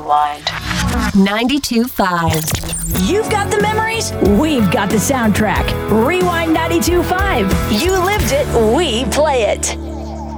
Rewind. 92.5. You've got the memories, we've got the soundtrack. Rewind 92.5. You lived it, we play it.